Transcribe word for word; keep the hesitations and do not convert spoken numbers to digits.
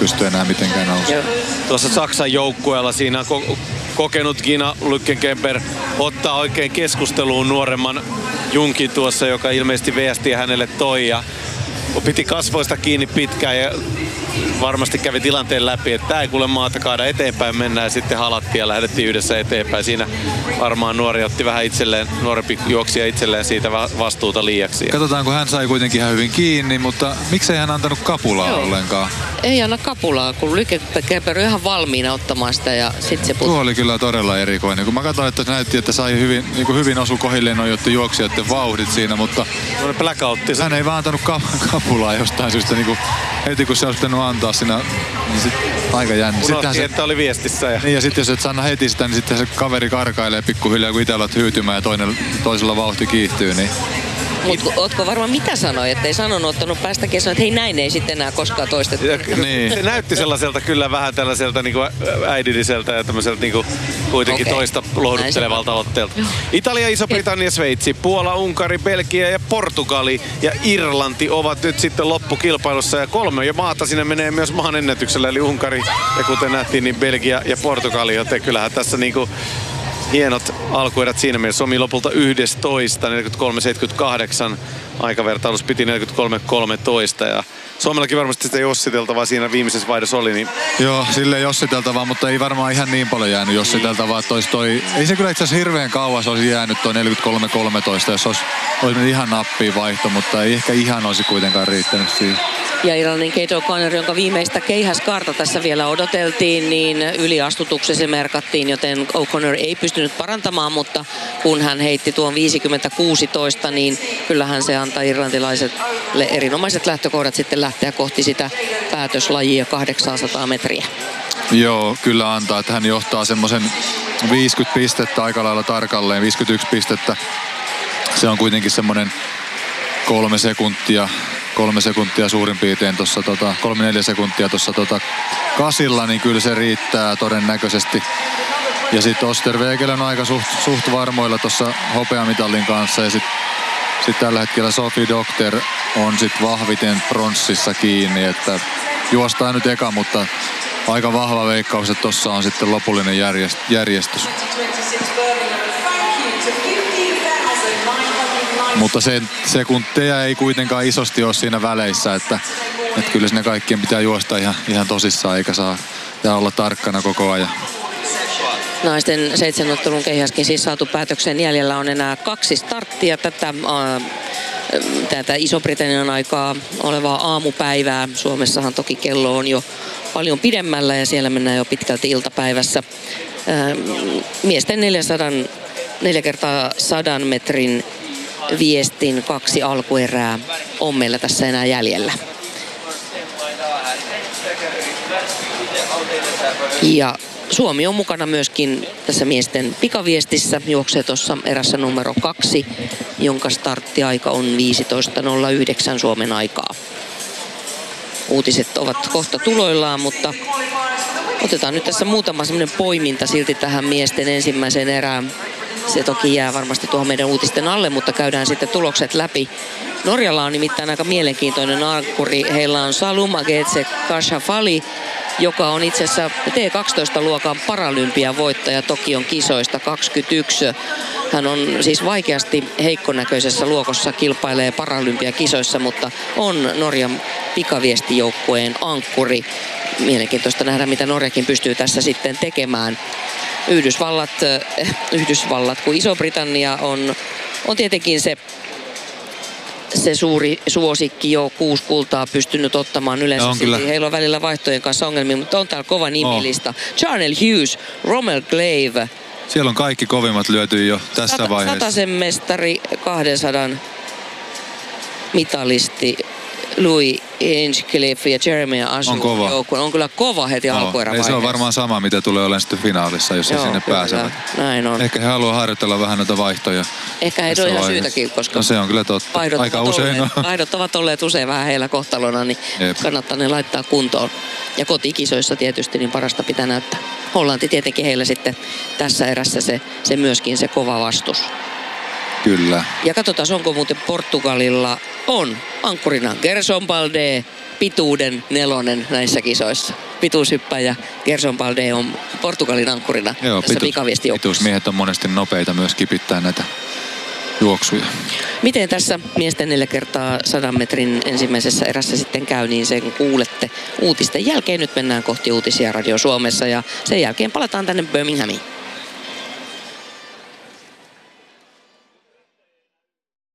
pysty enää mitenkään nousemaan. Tuossa Saksan joukkueella siinä ko- kokenut Gina Lückenkämper ottaa oikein keskusteluun nuoremman Junkin tuossa, joka ilmeisesti viestiä hänelle toi. Ja piti kasvoista kiinni pitkään ja varmasti kävi tilanteen läpi, että tää ei kuule maata kaada, eteenpäin mennään, ja sitten halattiin ja lähdettiin yhdessä eteenpäin. Siinä varmaan nuori otti vähän itselleen, nuorempi juoksija itselleen siitä vastuuta liiaksi. Katsotaan, kun hän sai kuitenkin ihan hyvin kiinni, mutta miksei hän antanut kapulaa Joo. ollenkaan? Ei anna kapulaa, kun Lückenkämper on ihan valmiina ottamaan sitä ja sit se putoaa. Tuo oli kyllä todella erikoinen. Kun mä katsoin, että se näytti, että sai hyvin, niin kuin hyvin osu kohilleen noin juoksijoiden vauhdit siinä, mutta hän ei vaan antanut ka- kapulaa jostain syystä. Niin kuin heti kun se olisi pitänyt antaa siinä, niin sit aika jännä. Unohti, se, että oli viestissä. Ja... Niin ja sitten jos et anna heti sitä, niin sitten se kaveri karkailee pikkuhiljaa, kun itse alat hyytymään ja toinen, toisella vauhti kiihtyy. Niin... Mutta ootko varmaan mitä sanoi, ettei sanonut ottanut päästä kesän, että hei näin ei sitten enää koskaan toistettu. Niin. Se näytti sellaiselta kyllä vähän tällaiselta niin kuin äidilliseltä ja tämmöiseltä niin kuin kuitenkin okay. toista lohduttelevalta otteelta. Italia, Iso-Britannia, Sveitsi, Puola, Unkari, Belgia ja Portugali ja Irlanti ovat nyt sitten loppukilpailussa ja kolme jo maata sinne menee myös maan ennätyksellä, eli Unkari ja kuten nähtiin niin Belgia ja Portugali, joten kyllähän tässä niin kuin hienot alkuerät siinä mielessä. Suomi lopulta yksitoista, neljäkymmentäkolme seitsemänkymmentäkahdeksan. Aikavertailus piti neljäkymmentäkolme kolmetoista. Ja Suomellakin varmasti sitä jossiteltavaa siinä viimeisessä vaihdossa oli. Niin... Joo, silleen jossiteltavaa, mutta ei varmaan ihan niin paljon jäänyt jossiteltavaa. Tois toi... Ei se kyllä itse asiassa hirveän kauas olisi jäänyt toi neljäkymmentäkolme kolmetoista, jos olisi, olisi mennyt ihan nappiin vaihto, mutta ei ehkä ihan olisi kuitenkaan riittänyt siihen. Ja Irlannin Kate O'Connor, jonka viimeistä keihäskaarta tässä vielä odoteltiin, niin yliastutuksen se merkattiin, joten O'Connor ei pystynyt parantamaan, mutta kun hän heitti tuon viisikymmentä kuusitoista, niin kyllähän se antaa irlantilaiselle erinomaiset lähtökohdat sitten lähteä kohti sitä päätöslajia kahdeksansataa metriä. Joo, kyllä antaa, että hän johtaa semmoisen viisikymmentä pistettä aika lailla tarkalleen, viisikymmentäyksi pistettä. Se on kuitenkin semmoinen kolme sekuntia. Kolme sekuntia suurin piirtein tuossa, tota, kolme neljä sekuntia tuossa tota, kasilla, niin kyllä se riittää todennäköisesti. Ja sitten Osterwegel on aika suht, suht varmoilla tuossa hopeamitalin kanssa. Ja sitten sit tällä hetkellä Sophie Doctor on sitten vahviten pronssissa kiinni, että juostaa nyt eka, mutta aika vahva veikkaus, että tuossa on sitten lopullinen järjest, järjestys. Mutta se sekunteja ei kuitenkaan isosti ole siinä väleissä, että, että kyllä sinne kaikkien pitää juosta ihan, ihan tosissaan, eikä saa ja olla tarkkana koko ajan. Naisten seitsemänottelun keihäskin siis saatu päätöksen. Jäljellä on enää kaksi starttia tätä, äh, tätä Iso-Britannian aikaa olevaa aamupäivää. Suomessahan toki kello on jo paljon pidemmällä ja siellä mennään jo pitkälti iltapäivässä. Äh, miesten neljäsataa, neljä kertaa sadan metrin viestin kaksi alkuerää on meillä tässä enää jäljellä. Ja Suomi on mukana myöskin tässä miesten pikaviestissä. Juoksee tuossa erässä numero kaksi, jonka starttiaika on viisitoista nolla yhdeksän Suomen aikaa. Uutiset ovat kohta tuloillaan, mutta otetaan nyt tässä muutama semmoinen poiminta silti tähän miesten ensimmäiseen erään. Se toki jää varmasti tuohon meidän uutisten alle, mutta käydään sitten tulokset läpi. Norjalla on nimittäin aika mielenkiintoinen ankkuri. Heillä on Salum Agetse Kashafali, joka on itse asiassa T kaksitoista-luokan paralympiavoittaja Tokion kisoista kaksikymmentäyksi. Hän on siis vaikeasti heikkonäköisessä luokossa, kilpailee paralympiakisoissa, mutta on Norjan pikaviestijoukkueen ankkuri. Mielenkiintoista nähdä, mitä Norjakin pystyy tässä sitten tekemään. Yhdysvallat, Yhdysvallat kuin Iso-Britannia on, on tietenkin se, se suuri suosikki, jo kuusi kultaa pystynyt ottamaan yleensä. Heillä on välillä vaihtojen kanssa ongelmia, mutta on täällä kova nimilista. Oh. Charnel Hughes, Rommel Glaive. Siellä on kaikki kovimmat lyöty jo tässä Sata, vaiheessa. Satasen mestari, kahdensadan mitalisti Louis Hinchcliffe ja Jeremy Asu on kova. Joukkueen. On kyllä kova heti no, alkuerävaiheessa. Se on varmaan sama, mitä tulee olemaan sitten finaalissa, jos Joo, he sinne kyllä, pääsevät. Näin on. Ehkä he haluaa harjoitella vähän näitä vaihtoja. Ehkä heillä on ihan syytäkin, koska no, se on kyllä totta. Aika usein olleet, on. Vaihdot ovat olleet usein vähän heillä kohtalona, niin Jep. kannattaa ne laittaa kuntoon. Ja kotikisoissa tietysti niin parasta pitää näyttää. Hollanti tietenkin heillä sitten tässä erässä se, se myöskin se kova vastus. Kyllä. Ja katsotaan, onko muuten Portugalilla on ankkurina Gerson Balde, pituuden nelonen näissä kisoissa. Pituushyppäjä Gerson Balde on Portugalin ankkurina Joo, tässä pitus, pikaviestijoukkueessa. Pituusmiehet on monesti nopeita myös kipittää näitä juoksuja. Miten tässä miesten neljä kertaa sadan metrin ensimmäisessä erässä sitten käy, niin sen kuulette uutisten jälkeen. Nyt mennään kohti uutisia Radio Suomessa ja sen jälkeen palataan tänne Birminghamiin.